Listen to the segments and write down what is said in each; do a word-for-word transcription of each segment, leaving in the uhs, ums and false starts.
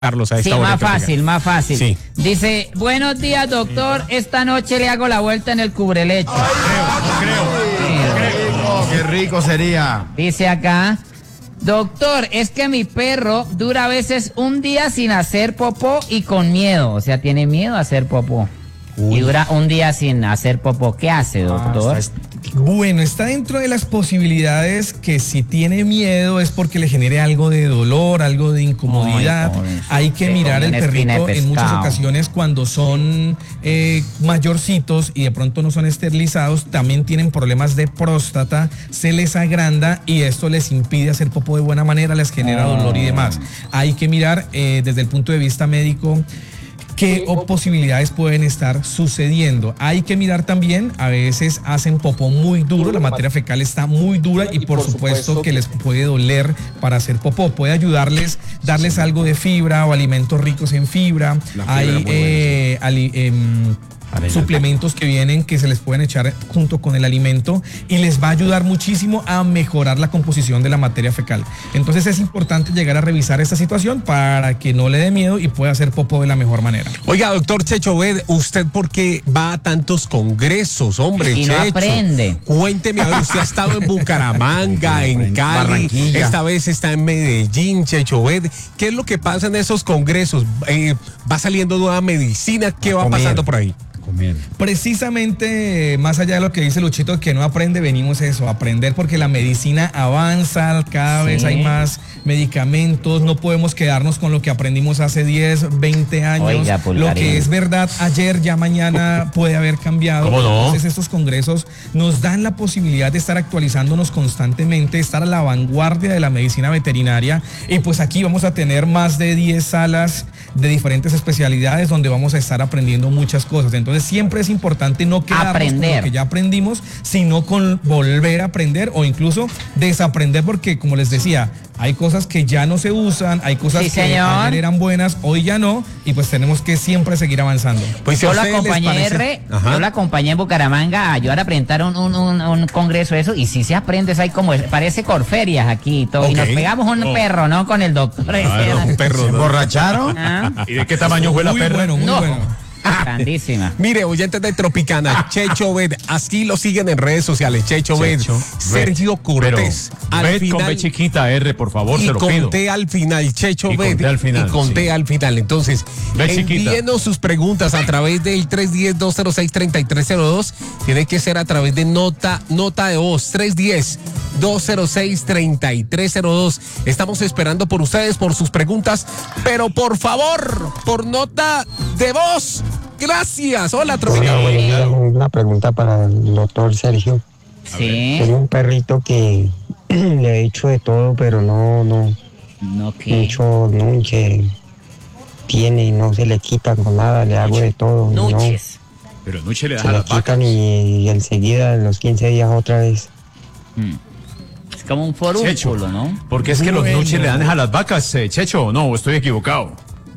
Carlos, a esta sí, hora. más fácil, más fácil. Sí. Dice, buenos días, doctor. Esta noche le hago la vuelta en el cubrelecho. Creo, creo. Qué rico, qué rico sería. Dice acá, doctor, es que mi perro dura a veces un día sin hacer popó y con miedo. O sea, tiene miedo a hacer popó. Uy. Y dura un día sin hacer popó. ¿Qué hace, doctor? Ah, bueno, está dentro de las posibilidades que si tiene miedo es porque le genere algo de dolor, algo de incomodidad. Ay, Hay que mirar el perrito en muchas ocasiones cuando son eh, mayorcitos y de pronto no son esterilizados, también tienen problemas de próstata, se les agranda y esto les impide hacer popó de buena manera, les genera dolor y demás. Hay que mirar eh, desde el punto de vista médico qué posibilidades pueden estar sucediendo. Hay que mirar también, a veces hacen popó muy duro, la materia fecal está muy dura y por supuesto que les puede doler para hacer popó. Puede ayudarles, darles algo de fibra o alimentos ricos en fibra. Hay eh, ali, eh, suplementos que vienen que se les pueden echar junto con el alimento y les va a ayudar muchísimo a mejorar la composición de la materia fecal. Entonces es importante llegar a revisar esta situación para que no le dé miedo y pueda hacer popó de la mejor manera. Oiga, doctor Checho Ved, ¿usted por qué va a tantos congresos, hombre? Y Checho, no aprende. Cuénteme, a ver, usted ha estado en Bucaramanga, en Cali, esta vez está en Medellín, Checho Ved. ¿Qué es lo que pasa en esos congresos? Eh, ¿Va saliendo nueva medicina? ¿Qué va pasando por ahí? Precisamente, más allá de lo que dice Luchito, que no aprende, venimos eso, a aprender porque la medicina avanza, cada sí. vez hay más medicamentos, no podemos quedarnos con lo que aprendimos hace diez, veinte años. Oiga, lo que es verdad ayer, ya mañana puede haber cambiado. ¿Cómo no? Entonces estos congresos nos dan la posibilidad de estar actualizándonos constantemente, estar a la vanguardia de la medicina veterinaria y pues aquí vamos a tener más de diez salas de diferentes especialidades donde vamos a estar aprendiendo muchas cosas. Entonces siempre es importante no quedarnos aprender. con lo que ya aprendimos, sino con volver a aprender o incluso desaprender, porque como les decía, hay cosas que ya no se usan, hay cosas sí, que señor. ayer eran buenas, hoy ya no, y pues tenemos que siempre seguir avanzando. Pues yo la acompañé, R, yo la acompañé en Bucaramanga a ayudar a presentar un, un, un, un congreso eso, y si se aprende, es ahí como, parece Corferias aquí y todo, okay. y nos pegamos un oh. perro, ¿no? Con el doctor. Claro, un perro. ¿Se emborracharon? ¿Ah? ¿Y de qué tamaño fue la muy perra? Bueno, muy no. bueno. Grandísima. Mire, oyentes de Tropicana, Checho Ved, así lo siguen en redes sociales, Checho Ved, Sergio Cortés. Al Ved final, con B chiquita, R, por favor, y se lo pido. conté al final, Checho y Ved, conté al final, y conté sí. al final. Entonces, envíenos sus preguntas a través del tres uno cero, dos cero seis, tres tres cero dos. Tiene que ser a través de nota, nota de voz, tres uno cero, dos cero seis, tres tres cero dos. Estamos esperando por ustedes, por sus preguntas, pero por favor, por nota de voz. Gracias. Hola, Tropicana. Hola, una pregunta para el doctor Sergio. Sí. Tengo un perrito que le he hecho de todo, pero no, no. No, ¿qué? Mucho nunche tiene y no se le quita con nada, le hago de todo. Nuches. No, pero Nuche le da se a le las vacas. quitan y, y enseguida, en los quince días, otra vez. Hmm. Es como un forúnculo, ¿no? Porque es que bueno. los Nuche le dan a las vacas, eh, Checho, no, estoy equivocado.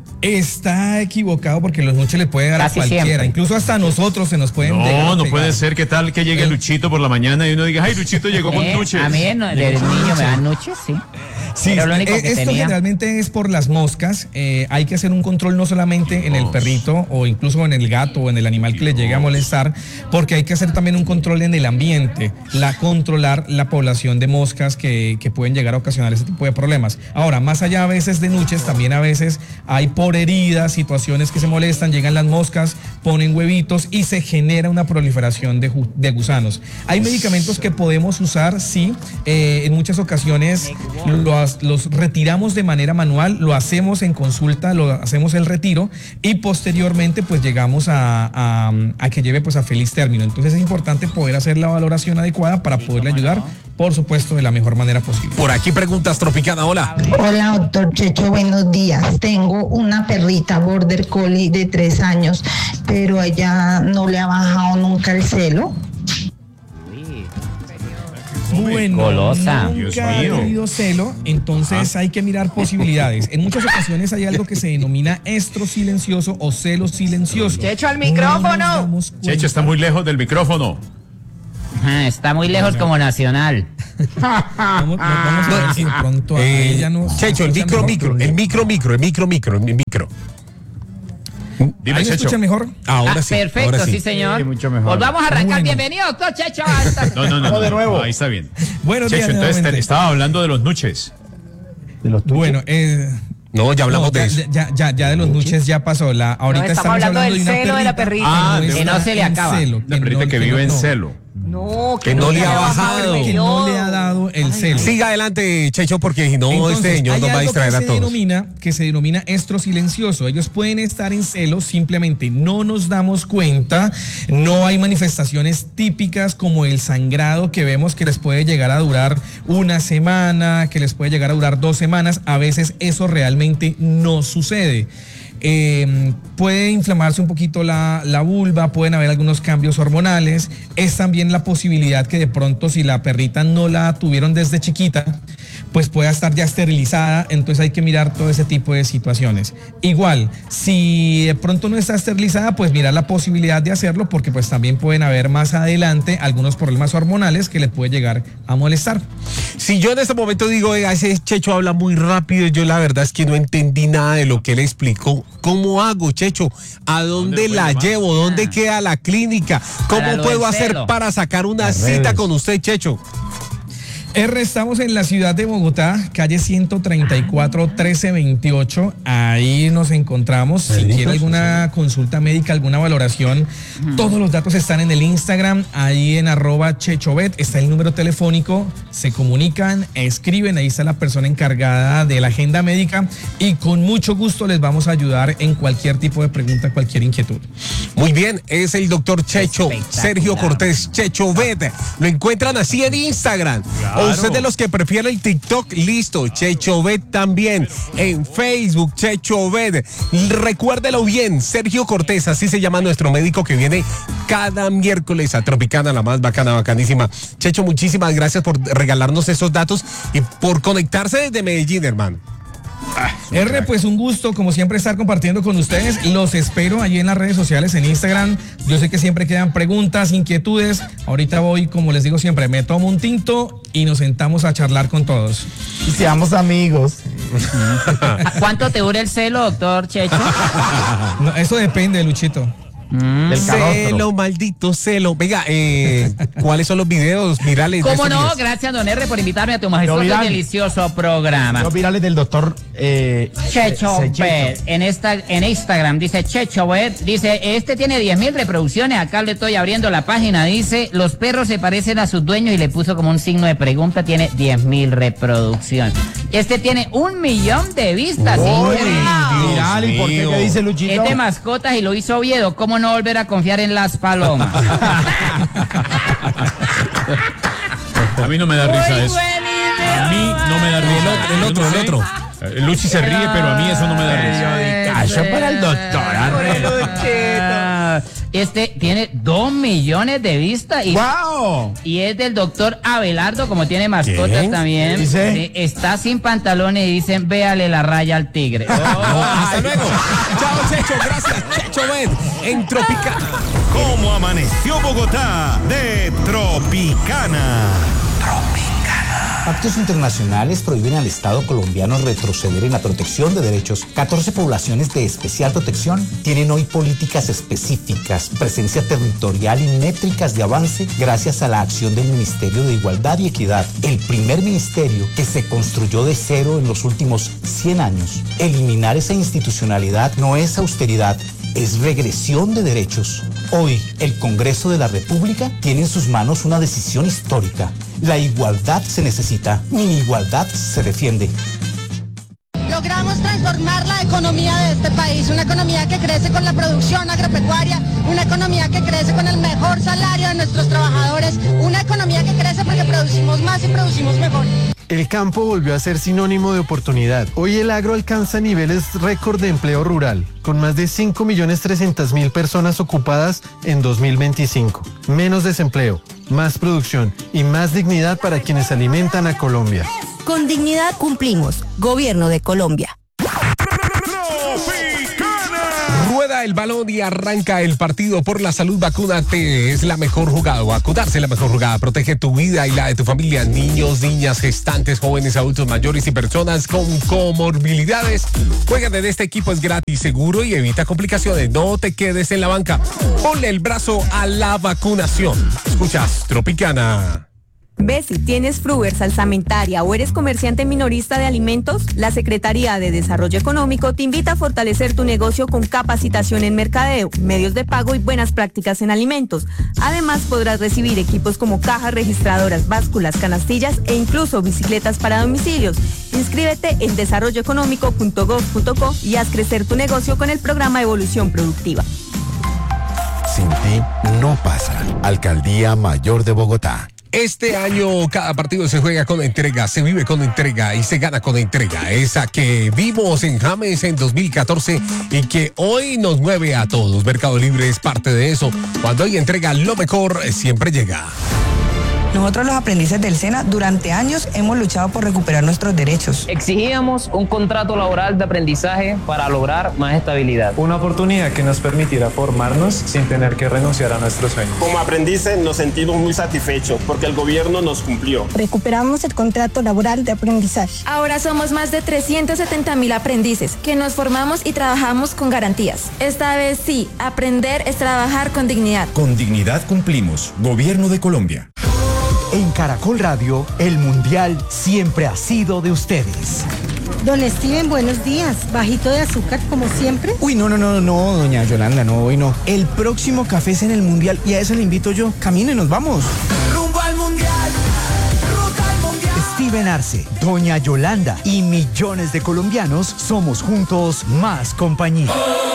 Está equivocado porque los nuches le puede dar Casi a cualquiera, siempre. incluso hasta a nosotros se nos pueden No, no puede ser, ¿qué tal que llegue El... Luchito por la mañana y uno diga, ay, Luchito llegó con eh, nuches? A mí no, del niño me dan nuches, sí. Sí, Pero lo único eh, que esto tenía... generalmente es por las moscas. Eh, hay que hacer un control no solamente en el perrito o incluso en el gato o en el animal que le llegue a molestar, porque hay que hacer también un control en el ambiente, la controlar la población de moscas que, que pueden llegar a ocasionar ese tipo de problemas. Ahora, más allá a veces de nuches, también a veces hay por heridas, situaciones que se molestan, llegan las moscas, ponen huevitos y se genera una proliferación de, de gusanos. Hay medicamentos que podemos usar, sí, eh, en muchas ocasiones lo los retiramos de manera manual, lo hacemos en consulta, lo hacemos el retiro y posteriormente pues llegamos a, a, a que lleve pues a feliz término. Entonces es importante poder hacer la valoración adecuada para poderle ayudar, por supuesto, de la mejor manera posible. Por aquí preguntas, Tropicana, hola. Hola, doctor Checho, buenos días. Tengo una perrita border collie de tres años, pero ella no le ha bajado nunca el celo. Bueno, Golosa. nunca ha tenido celo, entonces ah. hay que mirar posibilidades. En muchas ocasiones hay algo que se denomina estro silencioso o celo silencioso. Checho, al micrófono. No Checho está muy lejos del micrófono. Ajá, está muy lejos como Nacional. Vamos, vamos a ver si de pronto eh, ella no. Checho, el micro, micro, el micro, micro, el micro, micro, el micro. Dime, ¿ahí me escuchan mejor? Ahora ah, sí. Perfecto, ahora sí. sí, señor. Sí, mucho mejor. Volvamos a arrancar. Bueno. Bienvenido, doctor Checho. No, no, no, no, de nuevo. Ahí está bien. Buenos Checho, días, entonces nuevamente. te, estaba hablando de los nuches. De los bueno, eh, No, ya hablamos no, de ya, eso. Ya, ya, ya de los nuches ya pasó. La, ahorita No, estamos estamos hablando hablando del de una celo de la perrita. Ah, que de que está no se le en acaba. celo, Una perrita no- que vive en no- celo. No, Que no le ha bajado. Que no le ha dado el celo. Siga adelante, Checho, porque si no, Entonces, este señor hay nos va a algo distraer que a se todos. Denomina, que se denomina estro silencioso. Ellos pueden estar en celo, simplemente no nos damos cuenta. No hay manifestaciones típicas como el sangrado que vemos que les puede llegar a durar una semana, que les puede llegar a durar dos semanas. A veces eso realmente no sucede. Eh, puede inflamarse un poquito la, la vulva, pueden haber algunos cambios hormonales. Es también la posibilidad que de pronto, si la perrita no la tuvieron desde chiquita, pues pueda estar ya esterilizada. Entonces hay que mirar todo ese tipo de situaciones. Igual, si de pronto no está esterilizada, pues mirar la posibilidad de hacerlo, porque pues también pueden haber más adelante algunos problemas hormonales que le puede llegar a molestar. Si yo en este momento digo, oiga, ese Checho habla muy rápido, yo la verdad es que no entendí nada de lo que él explicó. ¿Cómo hago, Checho? ¿A dónde, ¿Dónde la llevo? ¿Dónde ah. queda la clínica? ¿Cómo puedo hacer celo. para sacar una Las cita redes. con usted, Checho? R, estamos en la ciudad de Bogotá, calle ciento treinta y cuatro, trece veintiocho. Ahí nos encontramos. Si quiere alguna consulta médica, alguna valoración, todos los datos están en el Instagram, ahí en arroba chechovet. Está el número telefónico. Se comunican, escriben. Ahí está la persona encargada de la agenda médica y con mucho gusto les vamos a ayudar en cualquier tipo de pregunta, cualquier inquietud. Muy bien, es el doctor Checho, Sergio Cortés, Chechovet. Lo encuentran así en Instagram. Claro. O usted de los que prefiere el TikTok, listo, Chechovet también. En Facebook, Chechovet. Recuérdelo bien, Sergio Cortés, así se llama nuestro médico que viene cada miércoles a Tropicana, la más bacana, bacanísima. Checho, muchísimas gracias por regalarnos esos datos y por conectarse desde Medellín, hermano. Ah, R, pues un gusto, como siempre, estar compartiendo con ustedes. Los espero allí en las redes sociales, en Instagram. Yo sé que siempre quedan preguntas, inquietudes. Ahorita voy, como les digo siempre, me tomo un tinto y nos sentamos a charlar con todos. Y seamos amigos. ¿Cuánto te dura el celo, doctor Checho? No, eso depende, Luchito. Mm. Del celo, maldito celo. Venga, eh, ¿cuáles son los videos virales? ¿Cómo no? Videos? Gracias, don R, por invitarme a tu majestuoso y delicioso programa. Los virales del doctor eh, Checho Bet. En, esta, en Instagram dice Checho Bet. Dice, este tiene diez mil reproducciones. Acá le estoy abriendo la página. Dice, los perros se parecen a sus dueños y le puso como un signo de pregunta. Tiene diez mil reproducciones. Este tiene un millón de vistas. Oh, viral. ¿Y por qué? ¿Qué dice Luchito? Es de mascotas y lo hizo Oviedo. ¿Cómo no volver a confiar en las palomas? A mí no me da risa eso. A mí no me da risa. El otro, el otro. El Luchi se ríe, pero a mí eso no me da risa. Caso para el doctor. Este tiene dos millones de vistas y, wow. y es del doctor Abelardo, como tiene mascotas ¿Qué? también. ¿Dice? Sí, está sin pantalones y dicen, véale la raya al tigre. Oh, no, hasta luego. Chao, Checho. Gracias, Checho Bet, en Tropicana. ¿Cómo amaneció Bogotá? De Tropicana. Tropicana. Pactos internacionales prohíben al Estado colombiano retroceder en la protección de derechos. catorce poblaciones de especial protección tienen hoy políticas específicas, presencia territorial y métricas de avance gracias a la acción del Ministerio de Igualdad y Equidad, el primer ministerio que se construyó de cero en los últimos cien años. Eliminar esa institucionalidad no es austeridad, es regresión de derechos. Hoy, el Congreso de la República tiene en sus manos una decisión histórica. La igualdad se necesita, mi igualdad se defiende. Logramos transformar la economía de este país, una economía que crece con la producción agropecuaria, una economía que crece con el mejor salario de nuestros trabajadores, una economía que crece porque producimos más y producimos mejor. El campo volvió a ser sinónimo de oportunidad. Hoy el agro alcanza niveles récord de empleo rural, con más de cinco millones trescientas mil personas ocupadas en dos mil veinticinco. Menos desempleo, más producción y más dignidad para quienes alimentan a Colombia. Con dignidad cumplimos. Gobierno de Colombia. Rueda el balón y arranca el partido por la salud. Vacúnate, es la mejor jugada. Vacunarse es la mejor jugada. Protege tu vida y la de tu familia. Niños, niñas, gestantes, jóvenes, adultos mayores y personas con comorbilidades. Juega en este equipo, es gratis, seguro y evita complicaciones. No te quedes en la banca. Ponle el brazo a la vacunación. Escuchas Tropicana. ¿Ves si tienes Fruver, salsamentaria o eres comerciante minorista de alimentos? La Secretaría de Desarrollo Económico te invita a fortalecer tu negocio con capacitación en mercadeo, medios de pago y buenas prácticas en alimentos. Además, podrás recibir equipos como cajas registradoras, básculas, canastillas e incluso bicicletas para domicilios. Inscríbete en desarrollo económico punto gov punto co y haz crecer tu negocio con el programa Evolución Productiva. Sin ti no pasa. Alcaldía Mayor de Bogotá. Este año cada partido se juega con entrega, se vive con entrega y se gana con entrega. Esa que vimos en James en dos mil catorce y que hoy nos mueve a todos. Mercado Libre es parte de eso. Cuando hay entrega, lo mejor siempre llega. Nosotros los aprendices del SENA durante años hemos luchado por recuperar nuestros derechos. Exigíamos un contrato laboral de aprendizaje para lograr más estabilidad. Una oportunidad que nos permitiera formarnos sin tener que renunciar a nuestros sueños. Como aprendices nos sentimos muy satisfechos porque el gobierno nos cumplió. Recuperamos el contrato laboral de aprendizaje. Ahora somos más de trescientos setenta mil aprendices que nos formamos y trabajamos con garantías. Esta vez sí, aprender es trabajar con dignidad. Con dignidad cumplimos. Gobierno de Colombia. En Caracol Radio, el Mundial siempre ha sido de ustedes. Don Steven, buenos días. ¿Bajito de azúcar como siempre? Uy, no, no, no, no, doña Yolanda, no, hoy no. El próximo café es en el Mundial y a eso le invito yo. Caminen, nos vamos. Rumbo al Mundial. Ruta al Mundial. Steven Arce, doña Yolanda y millones de colombianos somos juntos más compañía.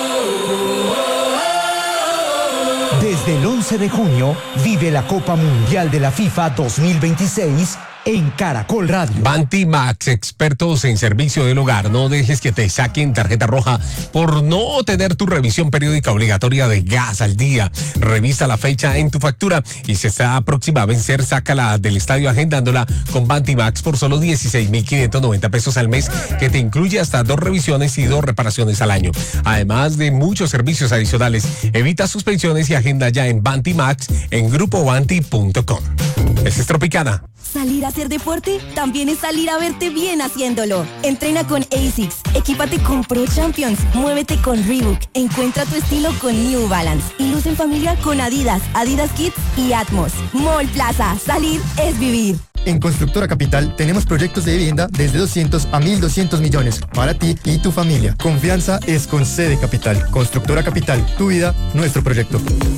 Desde el once de junio, vive la Copa Mundial de la FIFA dos mil veintiséis en Caracol Radio. Bantimax, expertos en servicio del hogar. No dejes que te saquen tarjeta roja por no tener tu revisión periódica obligatoria de gas al día. Revisa la fecha en tu factura y si está próxima a vencer, sácala del estadio agendándola con Bantimax por solo dieciséis mil quinientos noventa pesos al mes, que te incluye hasta dos revisiones y dos reparaciones al año. Además de muchos servicios adicionales, evita suspensiones y agenda ya en Bantimax en grupo banti punto com. Esa es Tropicana. Salir a hacer deporte también es salir a verte bien haciéndolo. Entrena con ASICS, equípate con Pro Champions, muévete con Reebok, encuentra tu estilo con New Balance y luce en familia con Adidas, Adidas Kids y Atmos. Mall Plaza, salir es vivir. En Constructora Capital tenemos proyectos de vivienda desde doscientos a mil doscientos millones para ti y tu familia. Confianza es con C de Capital. Constructora Capital, tu vida, nuestro proyecto.